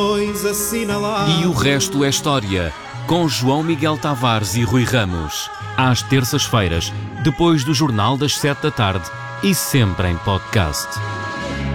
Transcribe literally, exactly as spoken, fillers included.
E o resto é história, com João Miguel Tavares e Rui Ramos. Às terças-feiras, depois do Jornal das Sete da Tarde e sempre em podcast.